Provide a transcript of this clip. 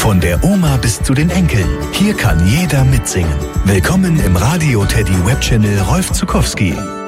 Von der Oma bis zu den Enkeln. Hier kann jeder mitsingen. Willkommen im Radio Teddy Webchannel Rolf Zuckowski.